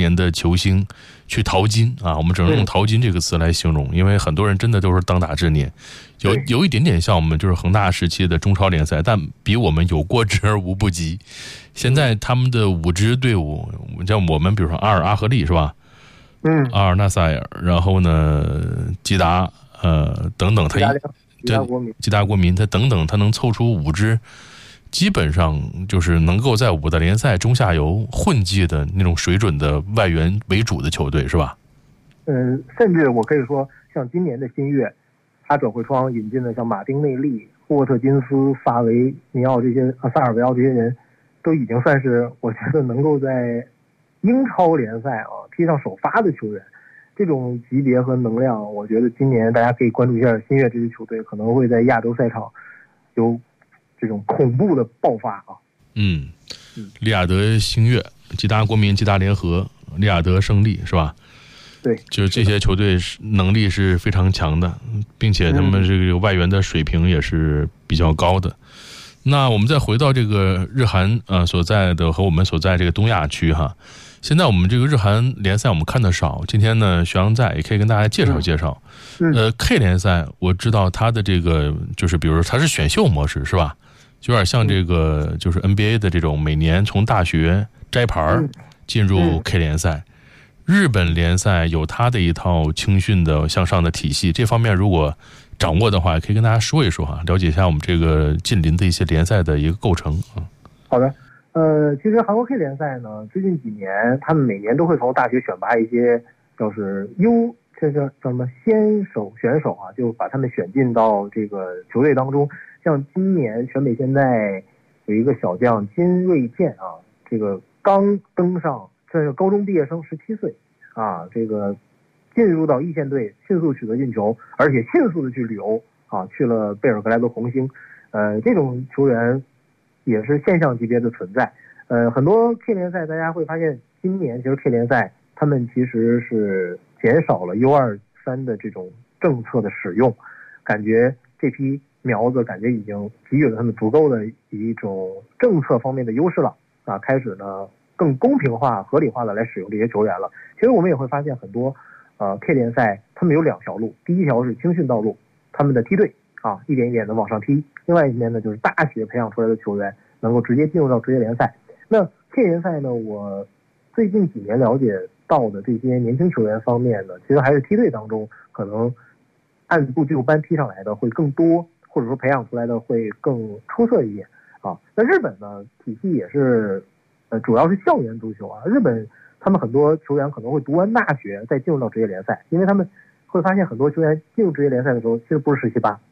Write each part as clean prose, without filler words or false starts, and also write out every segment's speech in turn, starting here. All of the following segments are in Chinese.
年的球星去淘金啊，我们只能用淘金这个词来形容，因为很多人真的都是当打之年，有一点点像我们就是恒大时期的中超联赛，但比我们有过之而无不及。现在他们的5支队伍，像我们比如说阿尔阿赫利是吧？阿尔纳塞尔，然后呢吉达等等，吉达国民，他等等，他能凑出5支。基本上就是能够在5大联赛中下游混迹的那种水准的外援为主的球队，是吧？ 甚至我可以说，像今年的新月，他转会窗引进的像马丁内利、霍沃特金斯、萨维尼奥这些萨尔维奥这些人，都已经算是我觉得能够在英超联赛踢上首发的球员。这种级别和能量，我觉得今年大家可以关注一下新月这支球队，可能会在亚洲赛场有这种恐怖的爆发啊！ 利雅得星月、吉达国民、吉达联合、利雅得胜利是吧？ 对， 就是这些球队能力是非常强的，并且他们这个外援的水平也是比较高的。那我们再回到这个日韩所在的和我们所在这个东亚区哈，现在我们这个日韩联赛我们看的少，今天呢徐阳在也可以跟大家介绍介绍。K 联赛我知道它的这个就是比如说它是选秀模式是吧？有点像这个就是 NBA 的这种每年从大学摘牌进入 K 联赛。日本联赛有它的一套青训的向上的体系，这方面如果掌握的话，可以跟大家说一说哈，了解一下我们这个近邻的一些联赛的一个构成啊。 好的，其实韩国 K 联赛呢，最近几年他们每年都会从大学选拔一些就是这叫什么选手啊，就把他们选进到这个球队当中。像今年全北现在有一个小将金瑞健啊，这个刚登上，这是高中毕业生，17岁啊，这个进入到一线队，迅速取得进球，而且迅速的去旅游啊，去了贝尔格莱德红星。这种球员也是现象级别的存在。很多 K 联赛大家会发现，今年其实 K 联赛他们其实是减少了 U23的这种政策的使用，感觉这批苗子感觉已经给予了他们足够的一种政策方面的优势了啊，开始呢更公平化、合理化的来使用这些球员了。其实我们也会发现很多K 联赛他们有2条路，第一条是青训道路，他们的梯队啊一点一点的往上踢，另外一边呢就是大学培养出来的球员能够直接进入到职业联赛。那 K 联赛呢，我最近几年了解到的这些年轻球员方面呢，其实还是梯队当中可能按部就班踢上来的会更多，或者说培养出来的会更出色一点啊。那日本呢体系也是主要是校园足球啊，日本他们很多球员可能会读完大学再进入到职业联赛，因为他们会发现很多球员进入职业联赛的时候其实不是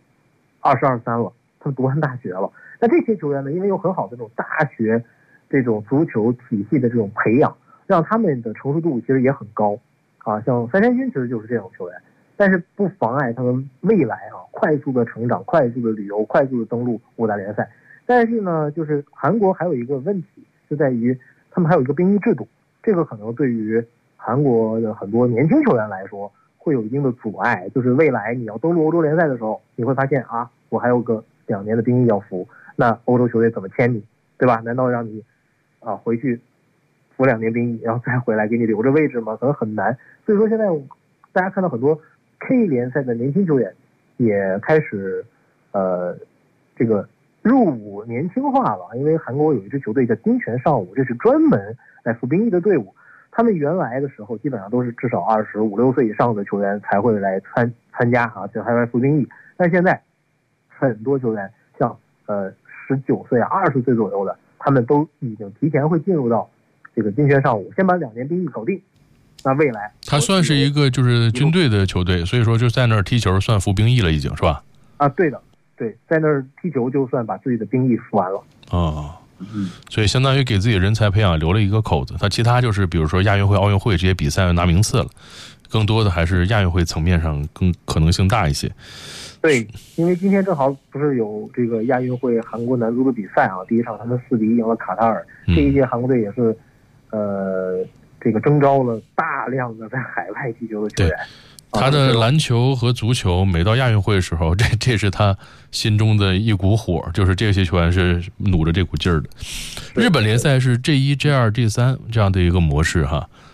17、18、20、23了，他们读完大学了。那这些球员呢，因为有很好的这种大学这种足球体系的这种培养，让他们的成熟度其实也很高啊。像三山军其实就是这种球员，但是不妨碍他们未来快速的成长、快速的旅游、快速的登陆5大联赛。但是呢，就是韩国还有一个问题，就在于他们还有一个兵役制度，这个可能对于韩国的很多年轻球员来说会有一定的阻碍。就是未来你要登陆欧洲联赛的时候，你会发现啊，我还有个2年的兵役要服，那欧洲球队怎么签你，对吧？难道让你回去服2年兵役，然后再回来给你留着位置吗？可能很难。所以说现在大家看到很多 K 联赛的年轻球员也开始这个入伍年轻化了，因为韩国有一支球队叫金泉尚武，这是专门来服兵役的队伍。他们原来的时候基本上都是至少25、26岁以上的球员才会来参加啊，就还来服兵役。但现在很多球员像19岁20岁左右的，他们都已经提前会进入到这个金泉尚武，先把2年兵役搞定。那未来他算是一个就是军队的球队，所以说就在那儿踢球算服兵役了，已经是吧？ 啊，对的，对，在那儿踢球就算把自己的兵役服完了。 所以相当于给自己人才培养留了一个口子。他其他就是比如说亚运会、奥运会这些比赛拿名次了，更多的还是亚运会层面上更可能性大一些。 对，因为今天正好不是有这个亚运会韩国男足的比赛啊，第一场他们4-1赢了卡塔尔。这一届韩国队也是这个征召了大量的在海外踢球的球员。 他的篮球和足球每到亚运会的时候，这是他心中的一股火，就是这些球员是努着这股劲儿的。日本联赛是 J1、J2、J3 这样的一个模式哈。